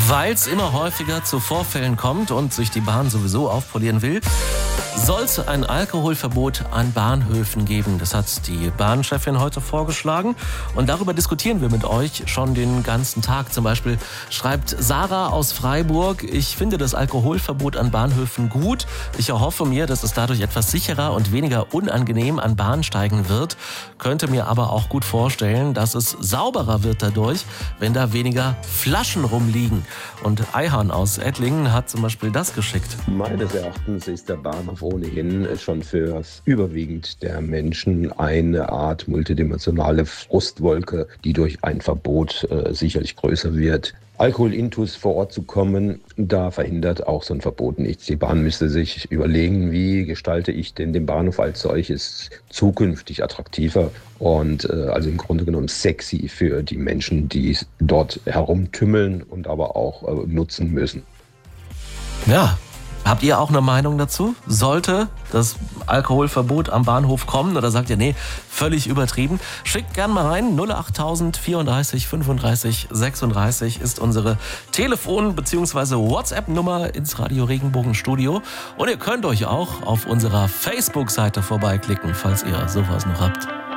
Weil es immer häufiger zu Vorfällen kommt und sich die Bahn sowieso aufpolieren will, soll es ein Alkoholverbot an Bahnhöfen geben. Das hat die Bahnchefin heute vorgeschlagen. Und darüber diskutieren wir mit euch schon den ganzen Tag. Zum Beispiel schreibt Sarah aus Freiburg: Ich finde das Alkoholverbot an Bahnhöfen gut. Ich erhoffe mir, dass es dadurch etwas sicherer und weniger unangenehm an Bahnsteigen wird. Könnte mir aber auch gut vorstellen, dass es sauberer wird dadurch, wenn da weniger Flaschen rumliegen. Und Eihan aus Ettlingen hat zum Beispiel das geschickt. Meines Erachtens ist der Bahnhof ohnehin schon für das überwiegend der Menschen eine Art multidimensionale Frustwolke, die durch ein Verbot sicherlich größer wird. Alkoholintus vor Ort zu kommen, da verhindert auch so ein Verbot nichts. Die Bahn müsste sich überlegen, wie gestalte ich denn den Bahnhof als solches zukünftig attraktiver und also im Grunde genommen sexy für die Menschen, die dort herumtümmeln und aber auch nutzen müssen. Ja. Habt ihr auch eine Meinung dazu? Sollte das Alkoholverbot am Bahnhof kommen oder sagt ihr, nee, völlig übertrieben? Schickt gerne mal rein. 08000 34 35 36 ist unsere Telefon- bzw. WhatsApp-Nummer ins Radio Regenbogen Studio. Und ihr könnt euch auch auf unserer Facebook-Seite vorbeiklicken, falls ihr sowas noch habt.